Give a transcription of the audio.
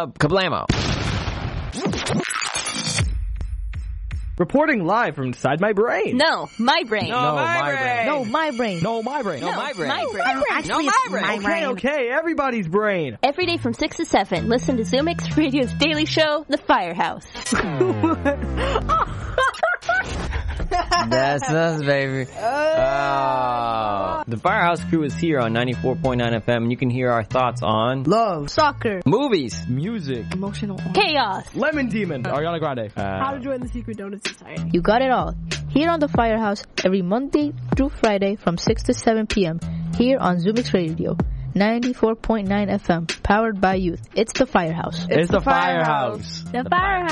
Kablamo. Reporting live from inside my brain. No, my brain. No, my brain. No, my brain. No, my brain. No, my brain. My brain. Actually, my it's brain. my brain. Okay, everybody's brain. Every day from 6 to 7, listen to ZoomX Radio's daily show, The Firehouse. That's us, baby. Oh. The Firehouse crew is here on 94.9 FM, and you can hear our thoughts on Love. Soccer. movies. Music. Emotional. Chaos. Lemon Demon. Ariana Grande. How to join the Secret Donut Society. You got it all. Here on The Firehouse, every Monday through Friday from 6 to 7 p.m. Here on ZoomX Radio. 94.9 FM. Powered by youth. It's The Firehouse. It's the Firehouse. The Firehouse.